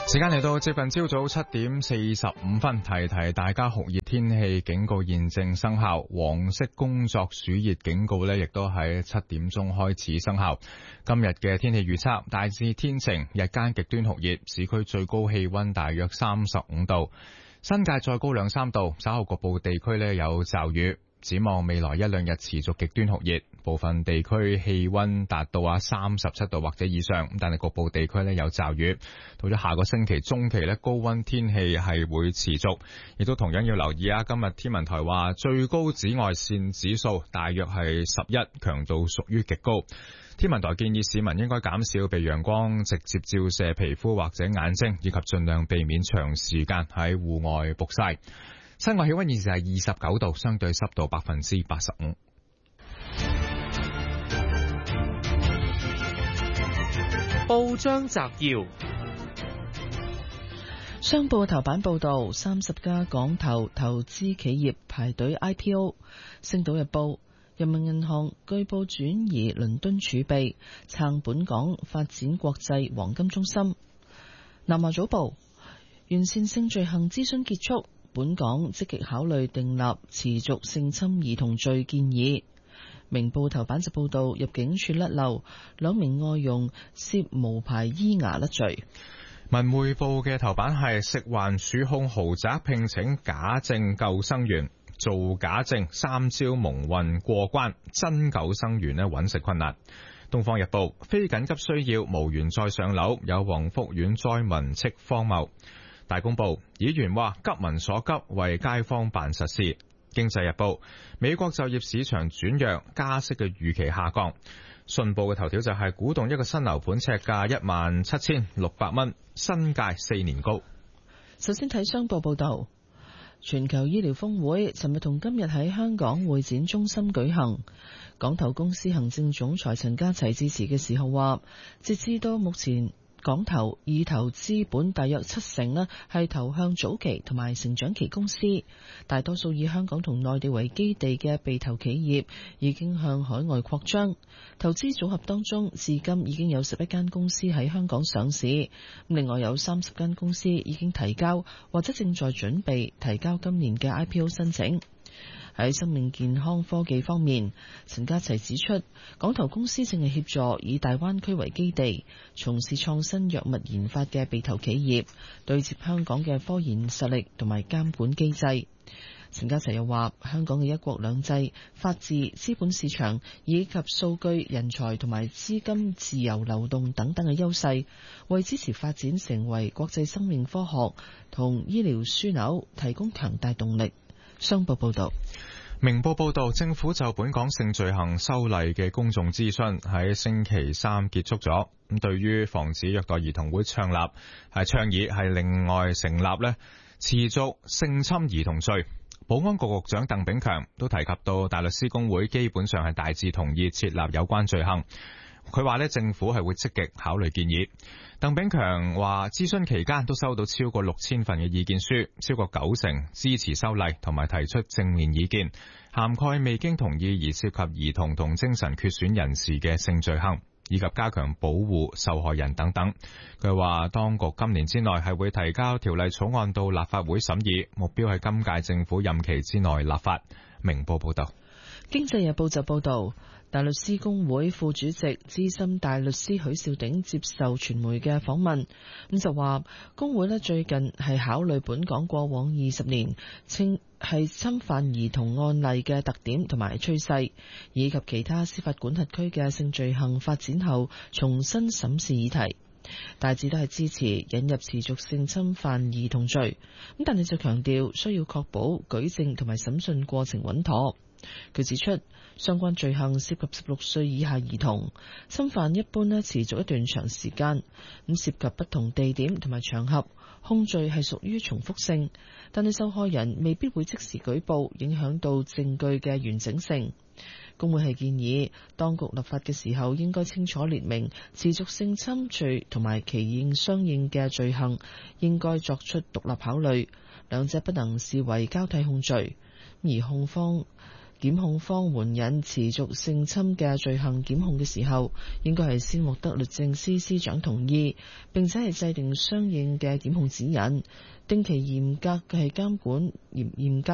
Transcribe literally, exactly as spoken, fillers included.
時間嚟到接近朝早七點四十五分，提提大家酷熱天氣警告現正生效，黃色工作暑熱警告呢亦都喺七點鐘開始生效。今日嘅天氣預測大致天晴，日間極端酷熱，市區最高氣溫大約三十五度，新界再高兩三度，稍後局部地區呢有驟雨。展望未來一兩日持續極端酷熱，部分地區氣溫達到啊三十七度或者以上，但係局部地區呢有驟雨。到咗下個星期中期呢，高溫天氣係會持續，亦都同樣要留意啊。今日天文台話最高紫外線指數大約係十一，強度屬於極高。天文台建議市民應該減少被陽光直接照射皮膚或者眼睛，以及盡量避免長時間喺戶外曝曬。室外氣溫現時係二十九度，相對濕度百分之八十五。 報章摘要： 商報頭版報道，三十家港投投資企業排隊 I P O。星島日報：人民銀行據報轉移倫敦儲備，撐本港發展國際黃金中心。南華早報：完善性罪行諮詢結束。本港積極考慮訂立持續性侵兒童罪建議。明報頭版就報道，入境處甩漏兩名外傭涉無牌醫牙甩罪。 文匯報嘅頭版係食環署控豪宅聘請假證救生員，做假證三招蒙混過關，真救生員呢揾食困難。東方日報：非緊急需要無緣再上樓，有黃福苑災民斥荒謬。大公報：議員話急民所急，為街坊辦實事。經濟日報：美國就業市場轉弱，加息嘅預期下降。信報嘅頭條就係鼓動一個新樓盤尺價一萬七千六百蚊，新界四年高。 首先睇商報報道，全球醫療峰會尋日同今日喺香港會展中心舉行。港投公司行政總裁陳家齊致辭嘅時候話，截至到目前，港投已投資本大約七成呢係投向早期同埋成長期公司，大多數以香港同內地為基地嘅被投企業已經向海外擴張。投資組合當中，至今已經有十一間公司喺香港上市，另外有三十間公司已經提交或者正在準備提交今年嘅 I P O 申請。喺生命健康科技方面，陳家齊指出，港投公司正係協助以大灣區為基地，從事創新藥物研發嘅被投企業，對接香港嘅科研實力同埋監管機制。陳家齊又話，香港嘅一國兩制、法治、資本市場以及數據、人才同埋資金自由流動等等嘅優勢，為支持發展成為國際生命科學同醫療樞紐提供強大動力。商報報道。 明報報道，政府就本港性罪行修例嘅公眾諮詢喺星期三結束咗。咁對於防止虐待兒童會倡立係倡議係另外成立呢持續性侵兒童罪。保安局局長鄧炳強都提及到，大律師公會基本上係大致同意設立有關罪行。佢話咧，政府係會積極考慮建議。鄧炳強話，諮詢期間都收到超過六千份嘅意見書，超過九成支持修例同埋提出正面意見，涵蓋未經同意而涉及兒童同精神缺損人士嘅性罪行，以及加強保護受害人等等。佢話，當局今年之內係會提交條例草案到立法會審議，目標係今屆政府任期之內立法。明報報道。 經濟日報就報道，大律師公會副主席資深大律師許兆鼎接受傳媒嘅訪問，咁就話公會咧最近係考慮本港過往二十年稱係侵犯兒童案例嘅特點同埋趨勢，以及其他司法管轄區嘅性罪行發展後重新審視議題，大致都係支持引入持續性侵犯兒童罪，咁但係就強調需要確保舉證同埋審訊過程穩妥。佢指出，相關罪行涉及十六歲以下兒童，侵犯一般咧持續一段長時間，咁涉及不同地點同埋場合，控罪係屬於重複性，但係受害人未必會即時舉報，影響到證據嘅完整性。公會係建議當局立法嘅時候應該清楚列明持續性侵罪同埋其應相應嘅罪行，應該作出獨立考慮，兩者不能視為交替控罪，而控方檢控方援引持續性侵嘅罪行檢控嘅時候，應該係先獲得律政司司長同意，並且係制定相應嘅檢控指引，定期嚴格嘅係監管嚴嚴格